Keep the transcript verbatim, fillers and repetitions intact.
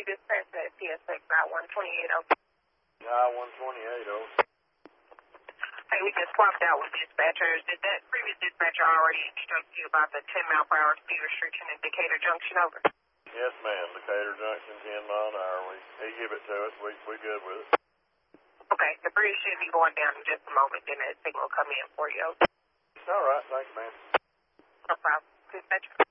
you dispatch at P S X I one twenty-eight oh? I one twenty-eight oh. Hey, we just swapped out with dispatchers. Did that previous dispatcher already instruct you about the ten mile per hour speed restriction in Decatur Junction? Over. Yes, ma'am. Decatur Junction, ten mile an hour. We, he give it to us. We, we good with it. Okay, the bridge should be going down in just a moment, then that signal will come in for you. All right. Thanks, ma'am. No problem. Dispatcher.